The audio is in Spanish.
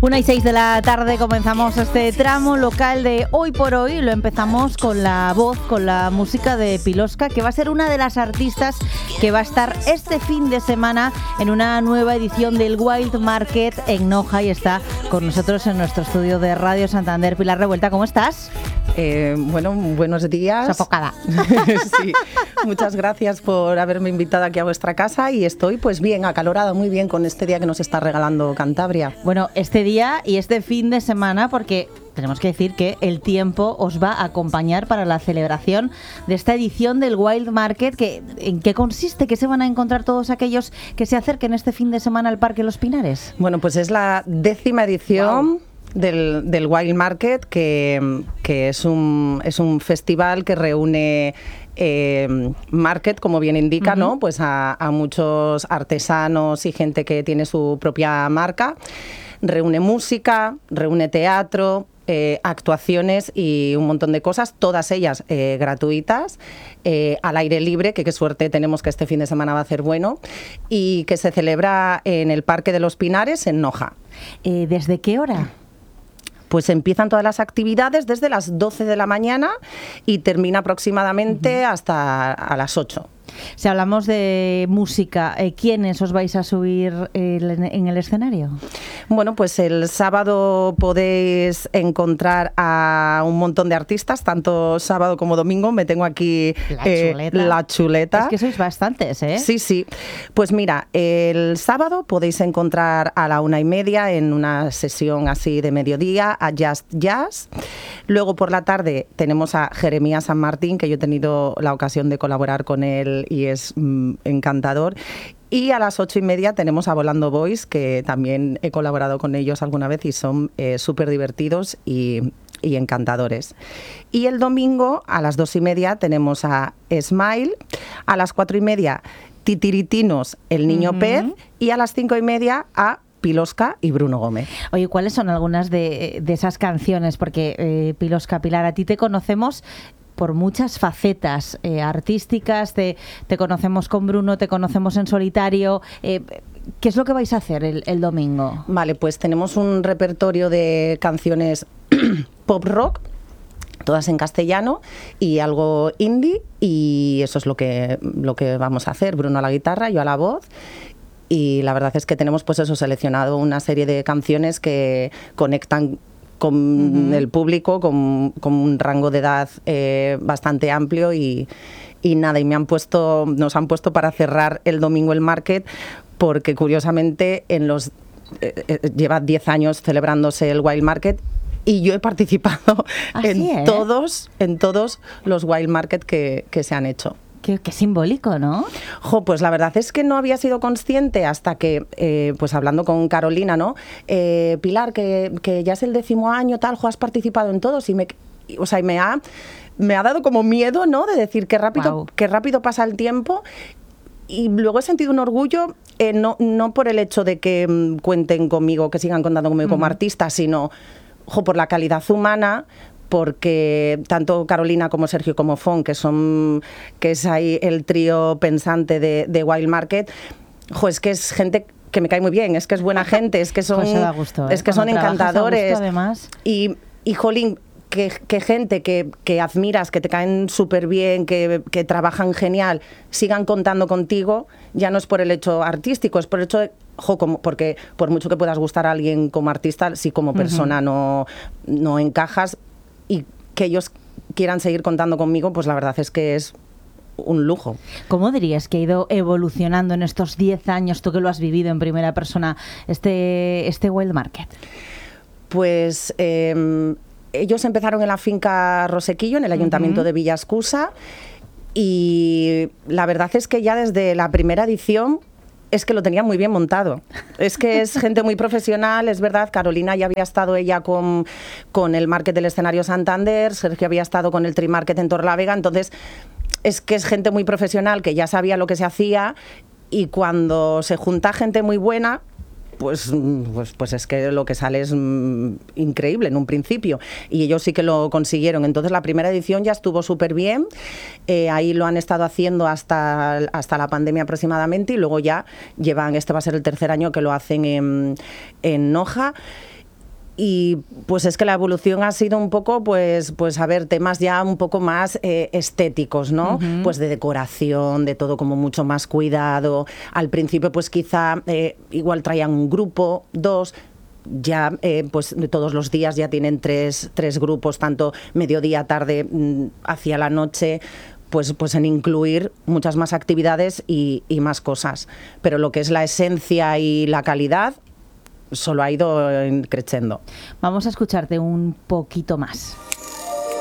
1:06 de la tarde comenzamos este tramo local de Hoy por Hoy. Lo empezamos con la voz, con la música de Piloska, que va a ser una de las artistas que va a estar este fin de semana en una nueva edición del Wild Market en Noja, y está con nosotros en nuestro estudio de Radio Santander. Pilar Revuelta, ¿cómo estás? Bueno, buenos días. Sofocada. Sí, muchas gracias por haberme invitado aquí a vuestra casa, y estoy pues bien, acalorada, muy bien con este día que nos está regalando Cantabria. Bueno, este día y este fin de semana, porque tenemos que decir que el tiempo os va a acompañar para la celebración de esta edición del Wild Market. ¿En qué consiste? ¿Qué se van a encontrar todos aquellos que se acerquen este fin de semana al Parque Los Pinares? Bueno, pues es la 10ª edición. Wow. Del Wild Market, que es un festival que reúne market, como bien indica, ¿no? Pues a muchos artesanos y gente que tiene su propia marca. Reúne música, reúne teatro, actuaciones y un montón de cosas, todas ellas gratuitas, al aire libre, que qué suerte tenemos que este fin de semana va a ser bueno, y que se celebra en el Parque de los Pinares, en Noja. ¿Desde qué hora? Pues empiezan todas las actividades desde las 12 de la mañana y termina aproximadamente hasta a las 8. Si hablamos de música, ¿quiénes os vais a subir en el escenario? Bueno, pues el sábado podéis encontrar a un montón de artistas, tanto sábado como domingo. Me tengo aquí la chuleta. Es que sois bastantes, ¿eh? Sí, sí. Pues mira, el sábado podéis encontrar a la 1:30 en una sesión así de mediodía a Just Jazz. Luego por la tarde tenemos a Jeremías San Martín, que yo he tenido la ocasión de colaborar con él y es encantador. Y a las 8:30 tenemos a Volando Boys, que también he colaborado con ellos alguna vez y son súper divertidos y encantadores. Y el domingo a las 2:30 tenemos a Smile, a las 4:30 Titiritinos, el niño pez, y a las 5:30 a Piloska y Bruno Gómez. Oye, ¿cuáles son algunas de esas canciones? Porque Piloska, Pilar, a ti te conocemos por muchas facetas artísticas, te conocemos con Bruno, te conocemos en solitario. ¿Qué es lo que vais a hacer el domingo? Vale, pues tenemos un repertorio de canciones pop rock, todas en castellano, y algo indie, y eso es lo que vamos a hacer. Bruno a la guitarra, yo a la voz. Y la verdad es que tenemos pues eso, seleccionado una serie de canciones que conectan con el público, con un rango de edad bastante amplio, y nada, y nos han puesto para cerrar el domingo el market, porque curiosamente lleva 10 años celebrándose el Wild Market, y yo he participado en todos los Wild Market que se han hecho. Qué simbólico, ¿no? Pues la verdad es que no había sido consciente hasta que, pues hablando con Carolina, ¿no? Pilar, que ya es el 10º año, tal, has participado en todos, y me ha dado como miedo, ¿no? De decir qué rápido pasa el tiempo. Y luego he sentido un orgullo, no por el hecho de que cuenten conmigo, que sigan contando conmigo como artista, sino por la calidad humana, porque tanto Carolina como Sergio como Fon, que es ahí el trío pensante de Wild Market, es que es gente que me cae muy bien, es que es buena gente, es que son, da gusto, es que son encantadores. Gusto, además. Y jolín, que gente que admiras, que te caen súper bien, que trabajan genial, sigan contando contigo, ya no es por el hecho artístico, es por el hecho de porque por mucho que puedas gustar a alguien como artista, si como persona no encajas, y que ellos quieran seguir contando conmigo, pues la verdad es que es un lujo. ¿Cómo dirías que ha ido evolucionando en estos 10 años, tú que lo has vivido en primera persona, este Wild Market? Pues ellos empezaron en la finca Rosequillo, en el Ayuntamiento de Villascusa, y la verdad es que ya desde la primera edición es que lo tenía muy bien montado. Es que es gente muy profesional, es verdad. Carolina ya había estado ella con el Market del Escenario Santander, Sergio había estado con el Trimarket en Torlavega, entonces es que es gente muy profesional que ya sabía lo que se hacía, y cuando se junta gente muy buena, pues es que lo que sale es increíble en un principio, y ellos sí que lo consiguieron. Entonces la primera edición ya estuvo súper bien, ahí lo han estado haciendo hasta la pandemia aproximadamente, y luego ya este va a ser el 3er año que lo hacen en Noja. Y pues es que la evolución ha sido un poco, pues a ver, temas ya un poco más estéticos, ¿no? Pues de decoración, de todo como mucho más cuidado. Al principio pues quizá igual traían un grupo, 2, ya pues todos los días ya tienen tres grupos, tanto mediodía, tarde, hacia la noche. Pues en incluir muchas más actividades y más cosas. Pero lo que es la esencia y la calidad solo ha ido creciendo. Vamos a escucharte un poquito más.